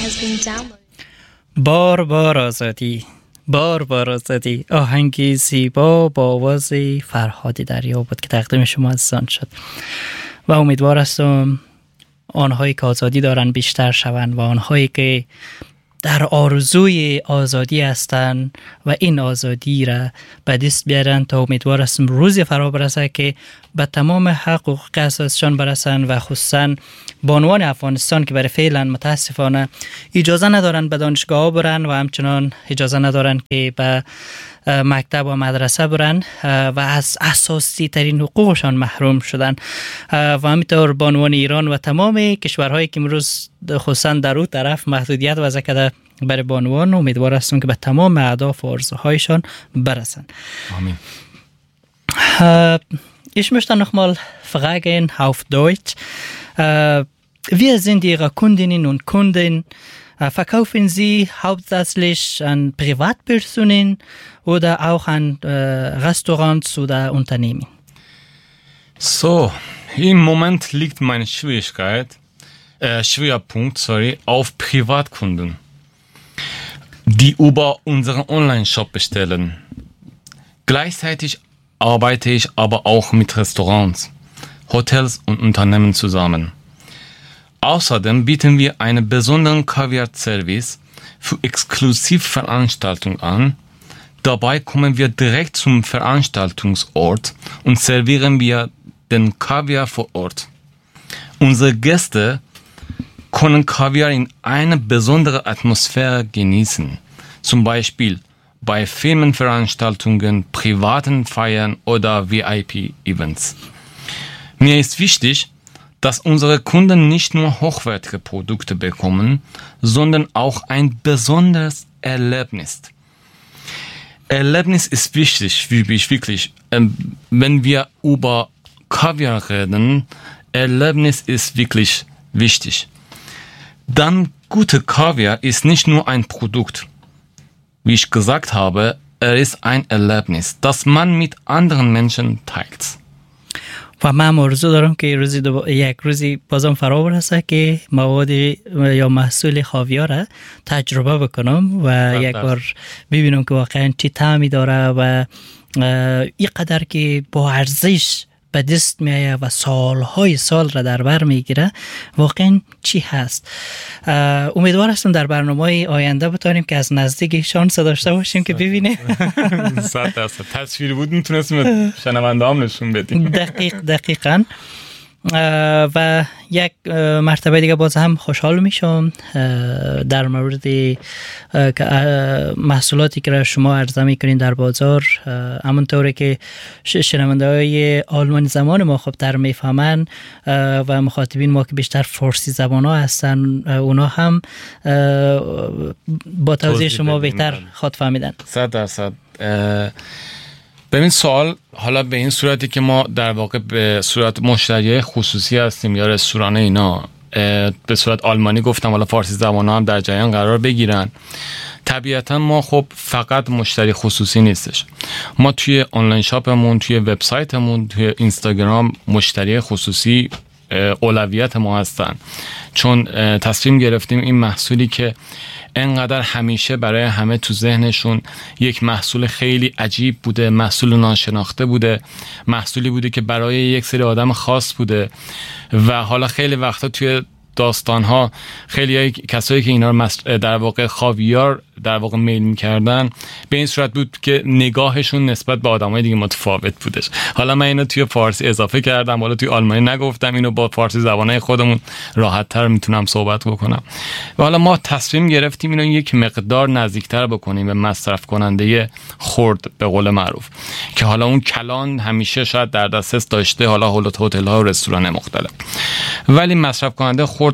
has been downloaded. بار آزادی، بار آزادی، آهنگی زیبا با آواز فرهاد دریا بود که تقدیم شما عزیزان شد و امیدوار هستم آنهایی که آزادی دارن بیشتر شوند و آنهایی که در آرزوی آزادی هستند و این آزادی را به دست بیارن تا امیدوار هستم روزی فرا برسه که به تمام حقوق اساسیشان برسن و خصوصا بانوان افغانستان که برای فعلا متاسفانه اجازه ندارن به دانشگاه برن و همچنان اجازه ندارن که به مکتب و مدرسه برن و از اساسی ترین حقوقشان محروم شدن و همینطور بانوان ایران و تمام کشورهایی که امروز خصوصا در اون طرف محدودیت وضع کرده برای بانوان امیدوار هستم که به تمام اهداف و آرزوهایشان برسن. آمین. Ich möchte nochmal fragen auf Deutsch. Wir sind Ihre Kundinnen und Kunden. Verkaufen Sie hauptsächlich an Privatpersonen oder auch an Restaurants oder Unternehmen? So, im Moment liegt mein Schwerpunkt auf Privatkunden, die über unseren Online-Shop bestellen. Gleichzeitig arbeite ich aber auch mit Restaurants, Hotels und Unternehmen zusammen. Außerdem bieten wir einen besonderen Kaviar-Service für Exklusivveranstaltungen an. Dabei kommen wir direkt zum Veranstaltungsort und servieren wir den Kaviar vor Ort. Unsere Gäste können Kaviar in einer besonderen Atmosphäre genießen, zum Beispiel bei Firmenveranstaltungen, privaten Feiern oder VIP-Events. Mir ist wichtig, dass unsere Kunden nicht nur hochwertige Produkte bekommen, sondern auch ein besonderes Erlebnis. Erlebnis ist wichtig, wirklich. Wenn wir über Kaviar reden, Erlebnis ist wirklich wichtig. Dann gute Kaviar ist nicht nur ein Produkt. Wie ich gesagt habe, er ist ein Erlebnis, das man mit anderen Menschen teilt. و من آرزو دارم که یک روزی بازم فرا برسه که مواد یا محصول خاویار را تجربه بکنم و یک بار ببینم که واقعا چی طعمی داره و اینقدر که با ارزش به دست میایه و سالهای سال را در بر میگیره واقعا چی هست. امیدوار هستم در برنامه آینده بتونیم که از نزدیک شانس داشته باشیم که ببینیم. 100% تصویری بود میتونستیم شنونده هم نشون بدیم. دقیقاً. و یک مرتبه دیگه باز هم خوشحال میشم در مورد محصولاتی که شما عرضه میکنین در بازار، همونطوری که شنونده های آلمانی زمان ما خوبتر میفهمن و مخاطبین ما که بیشتر فارسی زبان ها هستن اونا هم با توضیح شما بهتر خود فهمیدن. 100%. ببین سوال حالا به این صورتی که ما در واقع به صورت مشتری خصوصی هستیم یا رستوران اینا به صورت آلمانی گفتم، حالا فارسی زبان ها هم در جریان قرار بگیرن. طبیعتا ما خب فقط مشتری خصوصی نیستش، ما توی آنلاین شاپمون، توی وبسایتمون، توی اینستاگرام مشتری خصوصی اولویت ما هستن، چون تصمیم گرفتیم این محصولی که انقدر همیشه برای همه تو ذهنشون یک محصول خیلی عجیب بوده، محصول ناشناخته بوده، محصولی بوده که برای یک سری آدم خاص بوده و حالا خیلی وقتا توی داستان‌ها خیلی کسایی که اینا رو در واقع خاویار در واقع میل می‌کردن به این صورت بود که نگاهشون نسبت به آدمای دیگه متفاوت بودش. حالا من اینو توی فارسی اضافه کردم، حالا توی آلمانی نگفتم، اینو با فارسی زبانای خودمون راحت‌تر میتونم صحبت بکنم. و حالا ما تصمیم گرفتیم اینو یک مقدار نزدیکتر بکنیم به مصرف کننده خرد به قول معروف، که حالا اون کلان همیشه شاید در دسترس داشته، حالا هتل‌ها و رستوران مختلف، ولی مصرف کننده خرد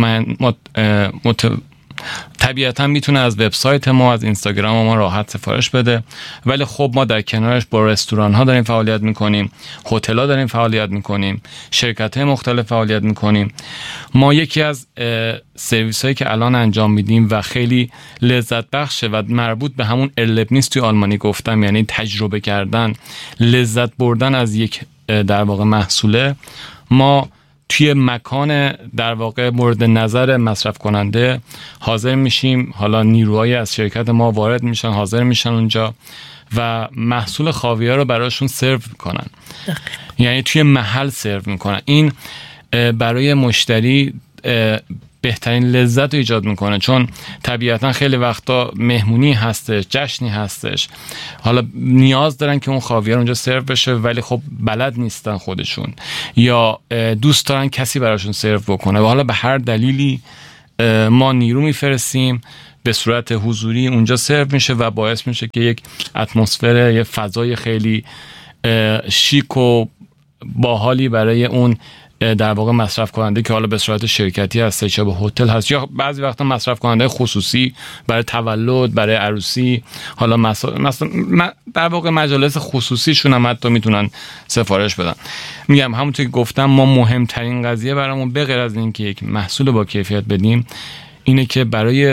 طبیعتا میتونه از وبسایت ما، از اینستاگرام ما راحت سفارش بده، ولی خب ما در کنارش با رستوران ها داریم فعالیت میکنیم، هتل ها داریم فعالیت میکنیم، شرکت های مختلف فعالیت میکنیم. ما یکی از سرویس هایی که الان انجام میدیم و خیلی لذت بخشه و مربوط به همون ارلبنیس توی آلمانی گفتم، یعنی تجربه کردن، لذت بردن از یک در واقع محصوله، ما توی مکان در واقع مورد نظر مصرف کننده حاضر میشیم. حالا نیروهای از شرکت ما وارد میشن، حاضر میشن اونجا و محصول خاویار رو براشون سرو میکنن. یعنی توی محل سرو میکنن. این برای مشتری بهترین لذت رو ایجاد میکنه، چون طبیعتا خیلی وقتا مهمونی هستش، جشنی هستش، حالا نیاز دارن که اون خاویار اونجا سرو بشه ولی خب بلد نیستن خودشون، یا دوست دارن کسی براشون سرو بکنه و حالا به هر دلیلی ما نیرو میفرستیم به صورت حضوری اونجا سرو میشه و باعث میشه که یک اتمسفر، یک فضای خیلی شیک و باحالی برای اون در واقع مصرف کننده که حالا به صورت شرکتی هست یا به هتل هست یا بعضی وقتا مصرف کننده خصوصی برای تولد، برای عروسی، حالا مثلا در واقع مجالس خصوصیشون هم حتی میتونن سفارش بدن. میگم همونطور که گفتم ما مهمترین قضیه برامون به غیر از اینکه یک محصول با کیفیت بدیم اینه که برای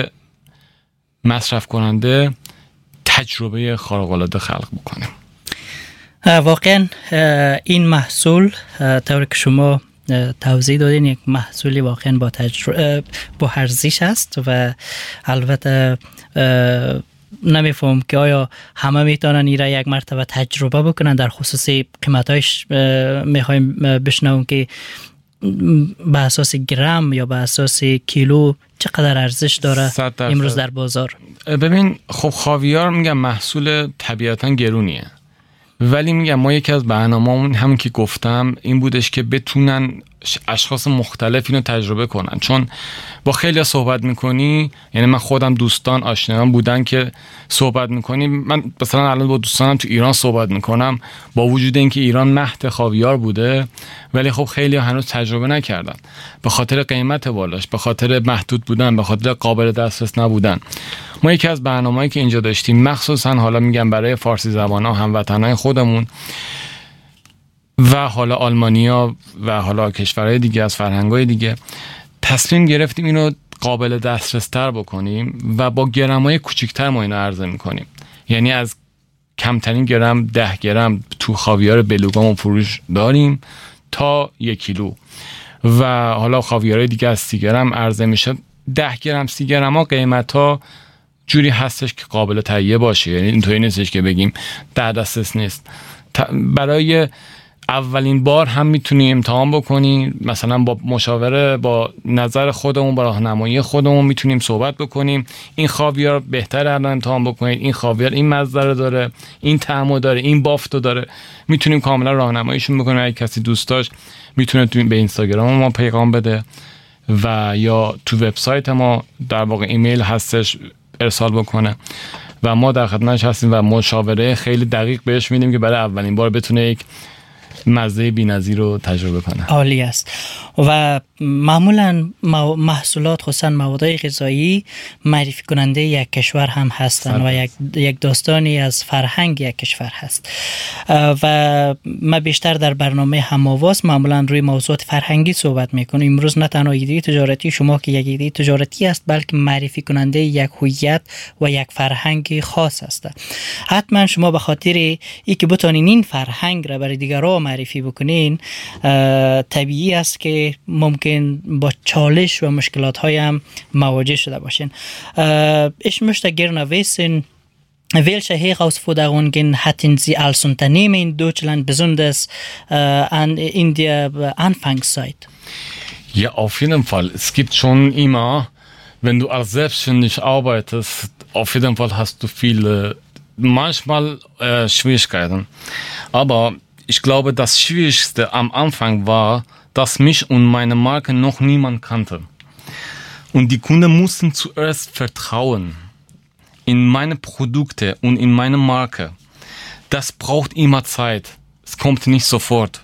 مصرف کننده تجربه خارق العاده خلق بکنیم. واقعا این محصول طوری که شما توضیح دادین یک محصولی واقعا با ارزش است و البته نمیفهم که آیا همه میتونن این را یک مرتبه تجربه بکنن، در خصوصی قیمتایش میخوایم بشنویم که به اساس گرم یا به اساس کیلو چقدر ارزش داره امروز در بازار. ببین خب خاویار میگم محصول طبیعتا گرونیه، ولی میگم ما یکی از برنامه‌مون همون که گفتم این بودش که بتونن اشخاص مختلف اینو تجربه کنن، چون با خیلی صحبت میکنی، یعنی من خودم دوستان آشنایان بودن که صحبت میکنی، من مثلا الان با دوستانم تو ایران صحبت میکنم با وجود اینکه ایران مهد خاویار بوده ولی خب خیلی هنوز تجربه نکردن به خاطر قیمت بالاش، به خاطر محدود بودن، به خاطر قابل دسترس نبودن. ما یکی از برنامه‌ای که اینجا داشتیم مخصوصا حالا میگم برای فارسی زبان‌ها هموطنای خودمون و حالا آلمانیا و حالا کشورهای دیگه از فرهنگ‌های دیگه تصمیم گرفتیم اینو قابل دسترس تر بکنیم و با گرم‌های کوچیک‌تر ما اینو عرضه می‌کنیم. یعنی از کمترین گرم 10 گرم تو خاویار بلوگامون فروش داریم تا 1 کیلو و حالا خاویارهای دیگه از 30 گرم عرضه میشه. 10 گرم 30 گرم ها قیمت‌ها جوری هستش که قابل تهیه باشه، یعنی اینطوری نیستش که بگیم در دسترس نیست. برای اولین بار هم میتونیم امتحان بکنیم، مثلا با مشاوره، با نظر خودمون، با راهنمایی خودمون میتونیم صحبت بکنیم این خاویار بهتره الان امتحان بکنید، این خاویار این مزه رو داره، این طعمو داره، این بافتو داره. میتونیم کاملا راهنماییشون بکنیم. اگه کسی دوست داشت میتونه به اینستاگرام ما پیغام بده و یا تو وبسایت ما در واقع ایمیل هستش ارسال بکنه و ما در خدمتش هستیم و مشاوره خیلی دقیق بهش میدیم که برای اولین بار بتونه یک مزه بی‌نظیر رو تجربه کنه. عالی است. و معمولا محصولات خصوصا مواد غذایی معرفی کننده یک کشور هم هستند و یک داستانی از فرهنگ یک کشور هست و ما بیشتر در برنامه هم‌آواز معمولا روی موضوعات فرهنگی صحبت میکنیم. امروز نه تنها ایده تجارتی شما که یک ایده تجارتی است بلکه معرفی کننده یک هویت و یک فرهنگ خاص است. حتما شما به خاطر اینکه بتونین این فرهنگ را برای دیگران معرفی بکنین طبیعی است که ممکن با چالش و مشکلات هایم مواجه شده باشین. Ich möchte gerne wissen, welche Herausforderungen hatten Sie als Unternehmen in Deutschland besonders in der Anfangszeit? Ja, auf jeden Fall. Es gibt schon immer, wenn du als selbstständig arbeitest, auf jeden Fall hast du viele, manchmal Schwierigkeiten. Aber ich glaube, das Schwierigste am Anfang war, dass mich und meine Marke noch niemand kannte. Und die Kunden mussten zuerst vertrauen in meine Produkte und in meine Marke. Das braucht immer Zeit. Es kommt nicht sofort.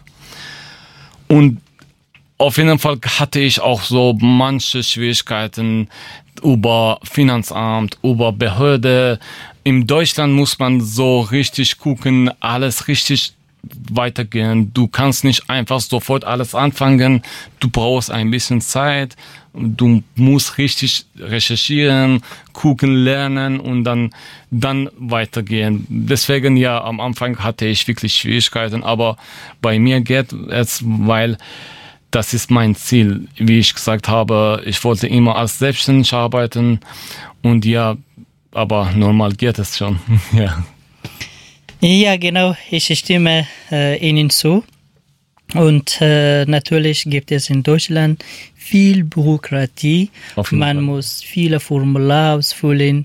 Und auf jeden Fall hatte ich auch so manche Schwierigkeiten über Finanzamt, über Behörde. In Deutschland muss man so richtig gucken, alles richtig weitergehen. Du kannst nicht einfach sofort alles anfangen. Du brauchst ein bisschen Zeit. Du musst richtig recherchieren, gucken, lernen und dann weitergehen. Deswegen ja, am Anfang hatte ich wirklich Schwierigkeiten, aber bei mir geht es, weil das ist mein Ziel, wie ich gesagt habe. Ich wollte immer als Selbstständig arbeiten und ja, aber normal geht es schon. Ja. Ja, genau, ich stimme Ihnen zu. Und natürlich gibt es in Deutschland viel Bürokratie. Man muss viele Formulare ausfüllen.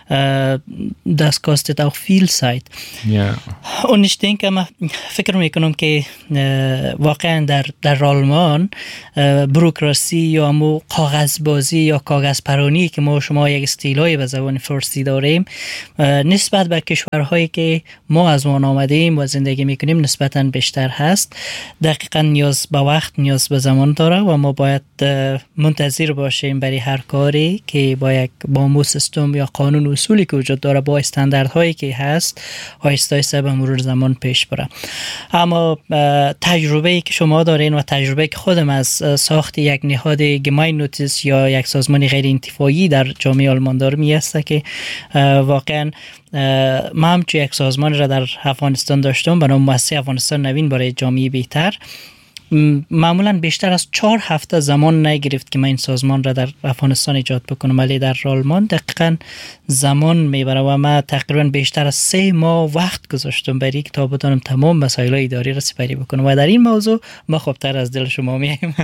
Das kostet auch viel Zeit. Yeah. Und ich denke فکر میکنم که واقعا در آلمان بروکراسی یا مو کاغذبازی یا کاغذپرانی که ما شما یک استیلای به زبان فارسی داریم نسبت به کشورهایی که ما از آن آمدیم و زندگی میکنیم نسبتا بیشتر هست. دقیقا نیاز به وقت نیاز به زمان داره و ما باید منتظر باشیم برای هر کاری که با مو سیستم یا قانون اصولی که وجود داره با استانداردهایی که هست آهسته آهسته به مرور زمان پیش بره. اما تجربه‌ای که شما دارین و تجربه‌ای که خودم از ساخت یک نهاد گماینوتس یا یک سازمان غیر انتفاعی در جامعه آلمان دارم میسته که واقعا ما هم چه یک سازمان را در افغانستان داشتم به نام مؤسسه افغانستان نوین برای جامعه بهتر. معمولا بیشتر از 4 هفته زمان نگرفت که من این سازمان را در افغانستان ایجاد بکنم، ولی در آلمان دقیقاً زمان میبره و من تقریبا بیشتر از 3 ماه وقت گذاشتم برای که تا بتونم تمام مسائل اداری را سپری بکنم و در این موضوع ما خوبتر از دل شما میایم.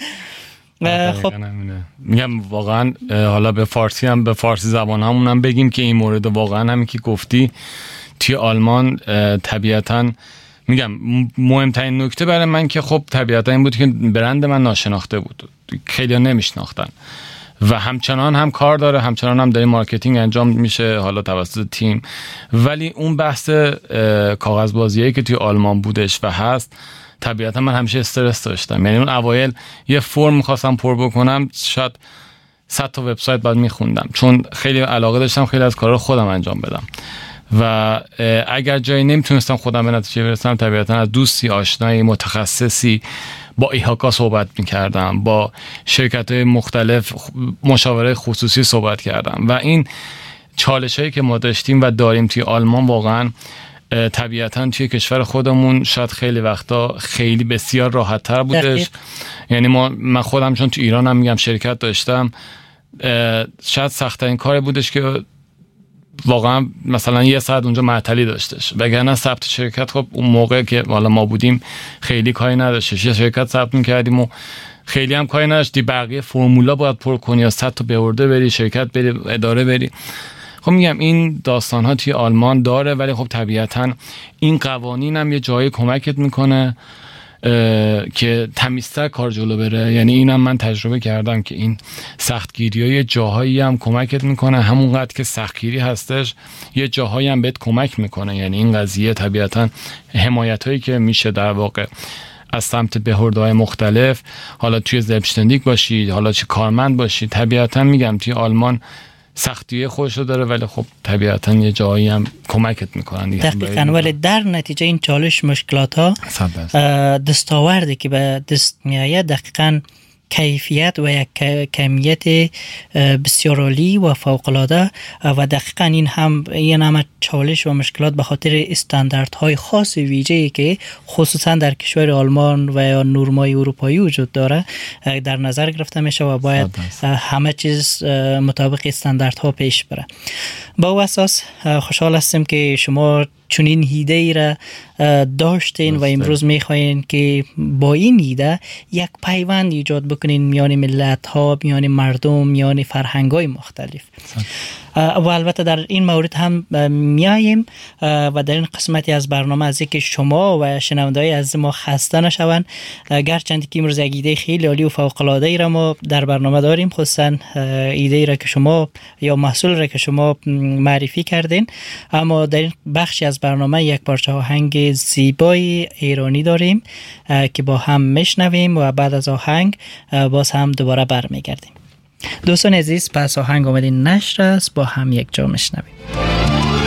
خب میگم واقعا حالا به فارسی هم به فارسی زبان همون هم بگیم که این مورد واقعا همین که گفتی توی آلمان طبیعتاً میگم مهمترین نکته برای من که خب طبیعتا این بود که برند من ناشناخته بود، خیلی ها نمیشناختن و همچنان هم کار داره، همچنان هم داره مارکتینگ انجام میشه حالا توسط تیم، ولی اون بحث کاغذبازیایی که توی آلمان بودش و هست طبیعتا من همیشه استرس داشتم. یعنی اون اوایل یه فرم میخواستم پر بکنم شاید 100 تا وبسایت بعد میخوندم چون خیلی علاقه داشتم خیلی از کارا رو خودم انجام بدم و اگر جایی نمیتونستم خودم به نتیجه برسم طبیعتا از دوستی آشنایی متخصصی با ایهاکا صحبت میکردم، با شرکت‌های مختلف مشاوره خصوصی صحبت کردم و این چالش هایی که ما داشتیم و داریم توی آلمان واقعا طبیعتا توی کشور خودمون شاید خیلی وقتا خیلی بسیار راحت تر بودش. یعنی من خودم چون تو ایران هم میگم شرکت داشتم شاید سخت‌ترین کاری بودش که واقعا مثلا 1 ساعت اونجا معطلی داشتش، وگرنه ثبت شرکت خب اون موقع که والا ما بودیم خیلی کاری نداشتش، یه شرکت ثبت می‌کردیم و خیلی هم کاری نداشتی، بقیه فرمولا باید پر کنی یا 100 تا بهورده بری شرکت بری اداره بری. خب میگم این داستان ها توی آلمان داره، ولی خب طبیعتا این قوانین هم یه جایی کمکت میکنه که تمیزتر کار جلو بره. یعنی اینم من تجربه کردم که این سختگیری ها یه جاهایی هم کمکت میکنه، همونقدر که سختگیری هستش یه جاهایی هم بهت کمک میکنه. یعنی این قضیه طبیعتا حمایت هایی که میشه در واقع از سمت بهوردهای مختلف، حالا توی زبشتندیک باشی حالا چه کارمند باشی، طبیعتا میگم توی آلمان سختی خودش رو داره ولی خب طبیعتا یه جایی هم کمکت میکنن دیگه. دقیقاً، ولی در نتیجه این چالش مشکلات ها دستاوردی که به دست میآید دقیقاً کیفیت و یک کمیت بسیار عالی و فوق‌العاده و دقیقاً این همه چالش و مشکلات به خاطر استانداردهای خاص ویژه‌ای که خصوصا در کشور آلمان و یا نورمای اروپایی وجود داره در نظر گرفته میشه و باید همه چیز مطابق استانداردها پیش بره. با او اساس خوشحال هستم که شما چنین ایده ای را داشتین و امروز میخواین که با این ایده یک پیوند ایجاد بکنین میان ملت ها، میان مردم، میان فرهنگ های مختلف. و البته در این مورد هم میاییم و در این قسمتی از برنامه از اینکه شما و شنونده‌های از ما خسته نشوند، گرچند که امروز یک ایده خیلی عالی و فوق‌العاده ای را ما در برنامه داریم، خصوصا ایده ای را که شما یا محصول را که شما معرفی کردین، اما در این بخشی از برنامه یک پارچه آهنگ زیبای ایرانی داریم که با هم میشنویم و بعد از آهنگ باز هم دوباره برمیگردیم. دوستان عزیز، پس آهنگ آمدین نشر است، با هم یک جا میشنویم.